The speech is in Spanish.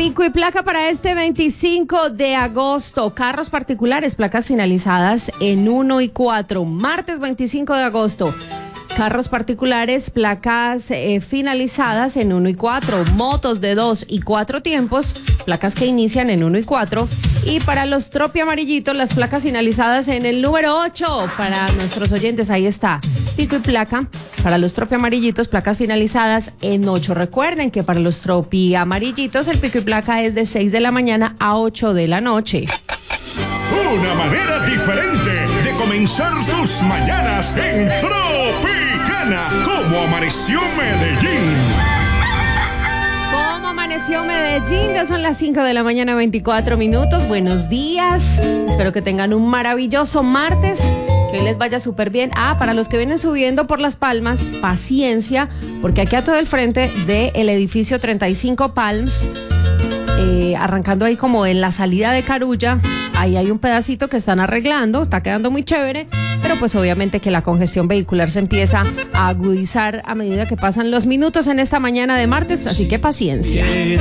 Pico y placa para este 25 de agosto. Carros particulares, placas finalizadas en 1 y 4. Martes 25 de agosto. Carros particulares, placas finalizadas en 1 y 4. Motos de 2 y 4 tiempos, placas que inician en 1 y 4. Y para los tropi amarillitos, las placas finalizadas en el número 8. Para nuestros oyentes, ahí está. Pico y placa. Para los tropi amarillitos, placas finalizadas en 8. Recuerden que para los tropi amarillitos, el pico y placa es de 6 de la mañana a 8 de la noche. Una manera diferente de comenzar tus mañanas en Tropicana. ¿Cómo amaneció Medellín? ¿Cómo amaneció Medellín? Ya son las 5 de la mañana, 24 minutos. Buenos días. Espero que tengan un maravilloso martes. Que hoy les vaya súper bien. Para los que vienen subiendo por Las Palmas, paciencia, porque aquí a todo el frente del edificio 35 Palms, arrancando ahí como en la salida de Carulla, ahí hay un pedacito que están arreglando, está quedando muy chévere, pero pues obviamente que la congestión vehicular se empieza a agudizar a medida que pasan los minutos en esta mañana de martes, así que paciencia.